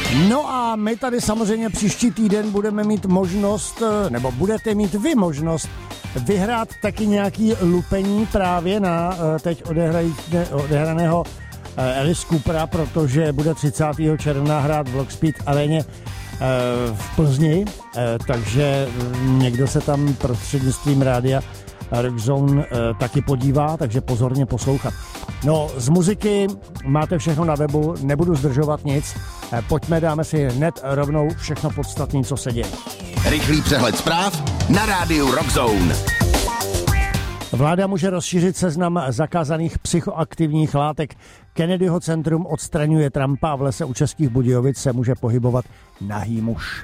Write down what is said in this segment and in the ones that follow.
No a my tady samozřejmě příští týden budeme mít možnost, nebo budete mít vy možnost vyhrát taky nějaký lupení právě na teď odehraného Alice Coopera, protože bude 30. června hrát v Lockspeed aréně v Plzni, takže někdo se tam prostřednictvím rádia Rockzone taky podívá, takže pozorně poslouchat. No, z muziky máte všechno na webu, nebudu zdržovat nic, pojďme, dáme si hned rovnou všechno podstatné, co se děje. Rychlý přehled zpráv na rádiu Rockzone. Vláda může rozšířit seznam zakázaných psychoaktivních látek. Kennedyho centrum odstraňuje Trumpa a v lese u Českých Budějovic se může pohybovat nahý muž.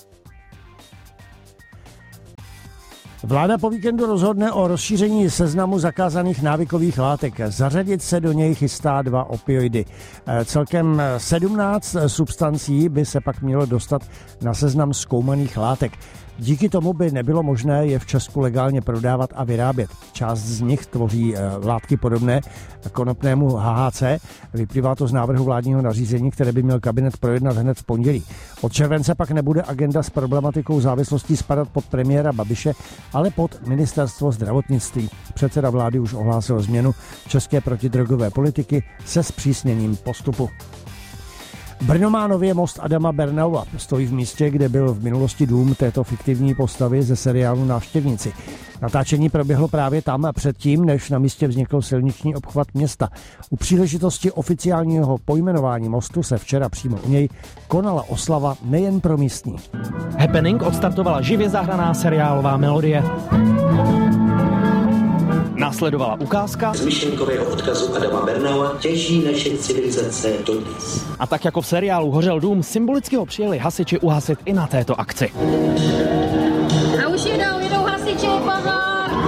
Vláda po víkendu rozhodne o rozšíření seznamu zakázaných návykových látek. Zařadit se do něj chystá 2 opioidy. Celkem 17 substancí by se pak mělo dostat na seznam zkoumaných látek. Díky tomu by nebylo možné je v Česku legálně prodávat a vyrábět. Část z nich tvoří látky podobné konopnému HHC. Vyplývá to z návrhu vládního nařízení, které by měl kabinet projednat hned v pondělí. Od července pak nebude agenda s problematikou závislostí spadat pod premiéra Babiše, ale pod ministerstvo zdravotnictví. Předseda vlády už ohlásil změnu české protidrogové politiky se zpřísněním postupu. Brno má nově most Adama Bernaua. Stojí v místě, kde byl v minulosti dům této fiktivní postavy ze seriálu Návštěvníci. Natáčení proběhlo právě tam předtím, než na místě vznikl silniční obchvat města. U příležitosti oficiálního pojmenování mostu se včera přímo u něj konala oslava nejen pro místní. Happening odstartovala živě zahraná seriálová melodie. Následovala ukázka z myšlenkového odkazu Adama Bernaua těží naše civilizace dodnes. A tak jako v seriálu Hořel dům, symbolicky ho přijeli hasiči uhasit i na této akci. A už jedou hasiči, pozor!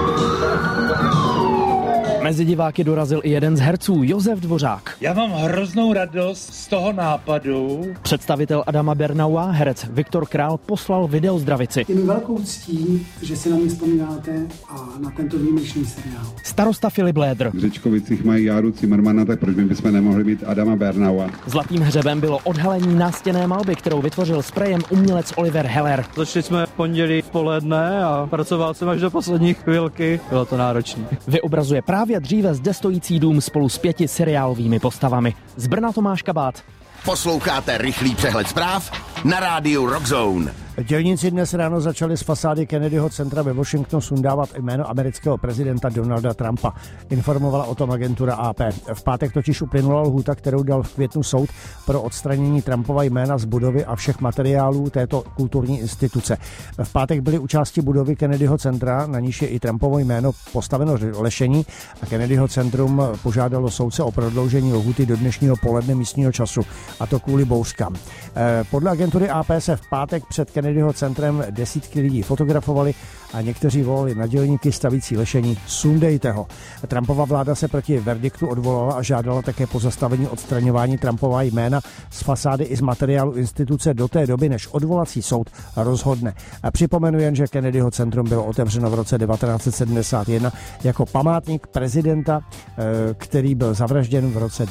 Mezi diváky dorazil i jeden z herců, Josef Dvořák. Já mám hroznou radost z toho nápadu. Představitel Adama Bernaua, herec Viktor Král, poslal video zdravici. Je mi velkou ctí, že si na mě vzpomínáte a na tento výjimečný seriál. Starosta Filip Lédr. V Řečkovicích mají Járu Cimrmana, tak proč bychom nemohli mít Adama Bernaua? Zlatým hřebem bylo odhalení nástěnné malby, kterou vytvořil sprejem umělec Oliver Heller. Začali jsme v pondělí v poledne a pracoval jsem až do poslední chvilky. Bylo to náročné. Vyobrazuje právě dříve zde stojící dům spolu s 5 seriálovými postavami. Z Brna Tomáš Kabát. Posloucháte rychlý přehled zpráv na rádiu Rockzone. Dělníci dnes ráno začali z fasády Kennedyho centra ve Washingtonu sundávat jméno amerického prezidenta Donalda Trumpa. Informovala o tom agentura AP. V pátek totiž uplynula lhůta, kterou dal v květnu soud pro odstranění Trumpova jména z budovy a všech materiálů této kulturní instituce. V pátek byly u části budovy Kennedyho centra, na níž je i Trumpovo jméno, postaveno lešení a Kennedyho centrum požádalo soudce o prodloužení lhůty do dnešního poledne místního času, a to kvůli bouřkám. Podle agentury AP se v pátek před Kennedyho centrem desítky lidí fotografovali a někteří volali na dělníky stavící lešení: sundejte ho. Trumpova vláda se proti verdiktu odvolala a žádala také pozastavení odstraňování Trumpova jména z fasády i z materiálu instituce do té doby, než odvolací soud rozhodne. A připomenu jen, že Kennedyho centrum bylo otevřeno v roce 1971 jako památník prezidenta, který byl zavražděn v roce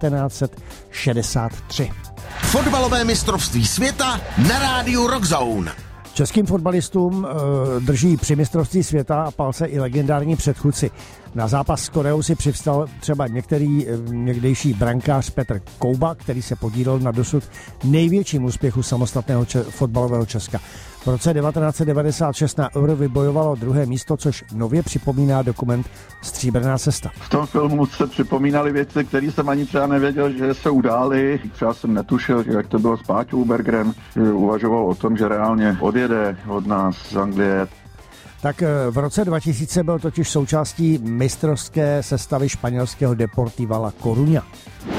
1963. Fotbalové mistrovství světa na rádiu Rockzone. Českým fotbalistům drží při mistrovství světa palce i legendární předchůdci. Na zápas s Koreou si přivstal třeba někdejší brankář Petr Kouba, který se podílel na dosud největším úspěchu samostatného fotbalového Česka. V roce 1996 na Euro vybojovalo 2. místo, což nově připomíná dokument Stříbrná cesta. V tom filmu se připomínaly věci, které jsem ani třeba nevěděl, že se udály. Třeba jsem netušil, jak to bylo s Páťou Bergerem, že uvažoval o tom, že reálně odjede od nás z Anglie. Tak v roce 2000 byl totiž součástí mistrovské sestavy španělského Deportiva La Coruña.